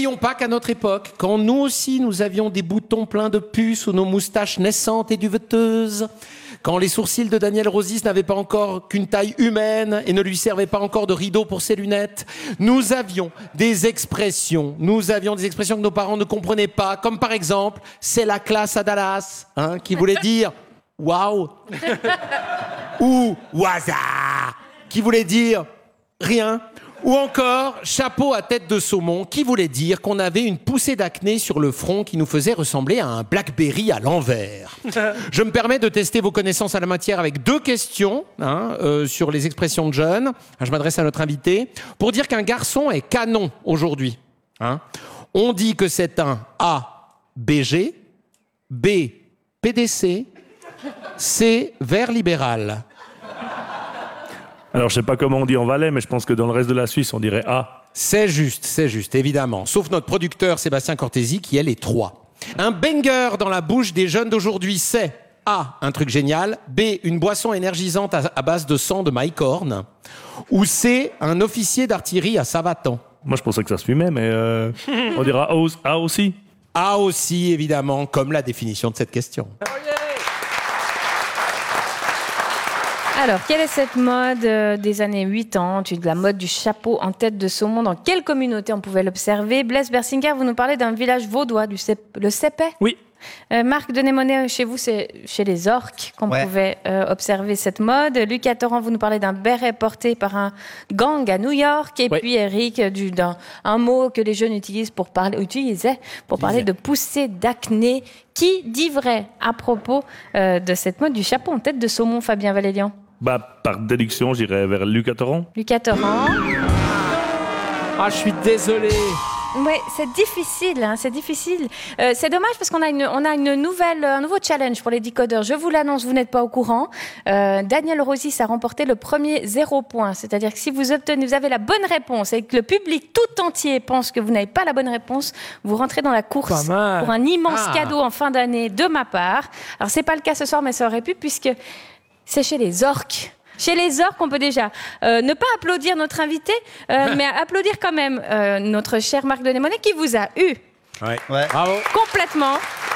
N'oublions pas qu'à notre époque, quand nous aussi nous avions des boutons pleins de puces ou nos moustaches naissantes et duveteuses, quand les sourcils de Daniel Rosis n'avaient pas encore qu'une taille humaine et ne lui servaient pas encore de rideau pour ses lunettes, nous avions des expressions que nos parents ne comprenaient pas, comme par exemple « c'est la classe à Dallas », qui voulait dire « waouh » ou « waza », qui voulait dire « rien ». Ou encore, chapeau à tête de saumon, qui voulait dire qu'on avait une poussée d'acné sur le front qui nous faisait ressembler à un Blackberry à l'envers. Je me permets de tester vos connaissances à la matière avec 2 questions sur les expressions de jeunes. Je m'adresse à notre invité. Pour dire qu'un garçon est canon aujourd'hui, on dit que c'est un A, BG, B, PDC, C, vert libéral. Alors, je sais pas comment on dit en Valais, mais je pense que dans le reste de la Suisse, on dirait A. C'est juste, évidemment. Sauf notre producteur Sébastien Cortési, qui, elle, est 3. Un banger dans la bouche des jeunes d'aujourd'hui, c'est A, un truc génial, B, une boisson énergisante à base de sang de Mike Horn, ou C, un officier d'artillerie à Savatan. Moi, je pensais que ça se fumait, mais on dira A aussi. A aussi, évidemment, comme la définition de cette question. Alors, quelle est cette mode des années 80, de la mode du chapeau en tête de saumon? Dans quelle communauté on pouvait l'observer? Blaise Bersinger, vous nous parlez d'un village vaudois, le Sépet? Oui. Marc Denémonet, chez vous, c'est chez les orques qu'on pouvait observer cette mode. Lucas Torrent, vous nous parlez d'un béret porté par un gang à New York. Et puis Eric, d'un mot que les jeunes utilisaient pour parler de poussée d'acné. Qui dit vrai à propos de cette mode du chapeau en tête de saumon, Fabien Valélian? Par déduction, j'irais vers Lucas Torrent. Lucas Torrent. Ah, je suis désolé. Oui, c'est difficile, c'est difficile. C'est dommage parce qu'on a un nouveau challenge pour les décodeurs. Je vous l'annonce, vous n'êtes pas au courant. Daniel Rosis a remporté le premier 0 point. C'est-à-dire que si vous avez la bonne réponse et que le public tout entier pense que vous n'avez pas la bonne réponse, vous rentrez dans la course pour un immense cadeau en fin d'année de ma part. Alors, c'est pas le cas ce soir, mais ça aurait pu puisque c'est chez les orques. Chez les orques, on peut déjà ne pas applaudir notre invité, mais applaudir quand même notre cher Marc Denémonet qui vous a eu. Bravo. Complètement.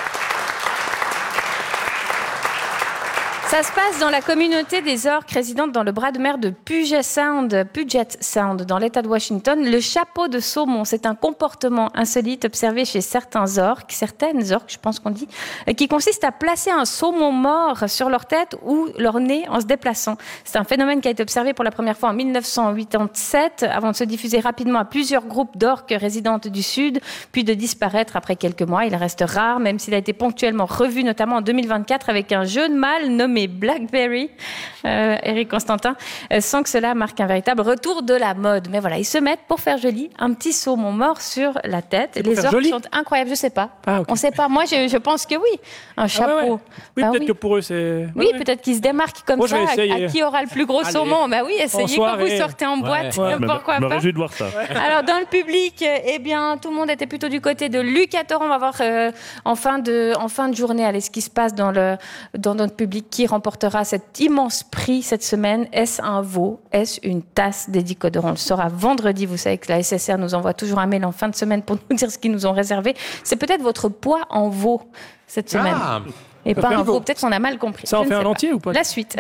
Ça se passe dans la communauté des orques résidentes dans le bras de mer de Puget Sound, dans l'État de Washington. Le chapeau de saumon, c'est un comportement insolite observé chez certaines orques, je pense qu'on dit, qui consiste à placer un saumon mort sur leur tête ou leur nez en se déplaçant. C'est un phénomène qui a été observé pour la première fois en 1987, avant de se diffuser rapidement à plusieurs groupes d'orques résidentes du Sud, puis de disparaître après quelques mois. Il reste rare, même s'il a été ponctuellement revu, notamment en 2024, avec un jeune mâle nommé Blackberry, Eric Constantin, sans que cela marque un véritable retour de la mode. Mais voilà, ils se mettent, pour faire joli, un petit saumon mort sur la tête. Les orques sont incroyables, je sais pas. On sait pas. Moi, je pense que oui. Un chapeau. Oui, peut-être que pour eux, c'est... Oui, peut-être qu'ils se démarquent comme ça. À qui aura le plus gros saumon? Oui, essayez quand vous sortez en boîte. Pourquoi pas? Je me réjouis de voir ça. Alors, dans le public, tout le monde était plutôt du côté de Lucas Torrent. On va voir en fin de journée ce qui se passe dans notre public, qui remportera cet immense prix cette semaine. Est-ce un veau? Est-ce une tasse des décodeurs? On le saura vendredi. Vous savez que la SSR nous envoie toujours un mail en fin de semaine pour nous dire ce qu'ils nous ont réservé. C'est peut-être votre poids en veau cette semaine. Et pas un veau. Peut-être qu'on a mal compris. Ça en fait un entier ou pas? La suite.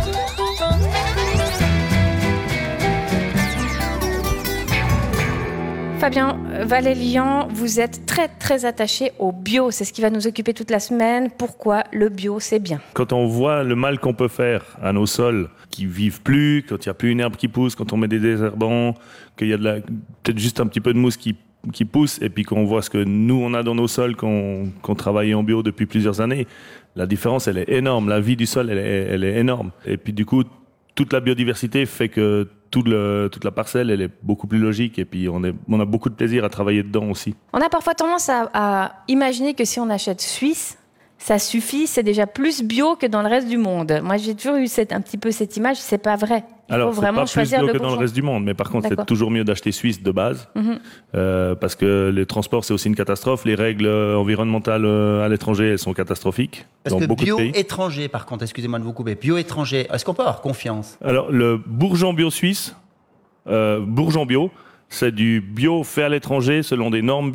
Fabien Valélian, vous êtes très très attaché au bio, c'est ce qui va nous occuper toute la semaine. Pourquoi le bio, c'est bien? Quand on voit le mal qu'on peut faire à nos sols qui vivent plus, quand il n'y a plus une herbe qui pousse, quand on met des désherbants, qu'il y a peut-être juste un petit peu de mousse qui pousse, et puis qu'on voit ce que nous on a dans nos sols, qu'on travaille en bio depuis plusieurs années, la différence elle est énorme, la vie du sol elle est énorme. Et puis du coup, toute la biodiversité fait que toute la parcelle, elle est beaucoup plus logique et puis on a beaucoup de plaisir à travailler dedans aussi. On a parfois tendance à imaginer que si on achète suisse, ça suffit, c'est déjà plus bio que dans le reste du monde. Moi, j'ai toujours eu un petit peu cette image, c'est pas vrai. Il faut vraiment choisir le bon. Alors, c'est pas plus bio que dans le reste du monde, mais par contre, c'est toujours mieux d'acheter suisse de base, parce que les transports, c'est aussi une catastrophe. Les règles environnementales à l'étranger, elles sont catastrophiques. Parce que bio étranger, par contre, excusez-moi de vous couper, bio étranger, est-ce qu'on peut avoir confiance? Alors, le bourgeon bio suisse, bourgeon bio, c'est du bio fait à l'étranger selon des normes